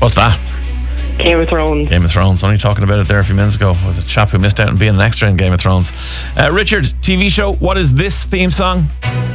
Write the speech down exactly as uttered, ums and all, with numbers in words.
What's that? Game of Thrones. Game of Thrones. Only talking about it there a few minutes ago with a chap who missed out on being an extra in Game of Thrones. Uh, Richard, T V show, what is this theme song?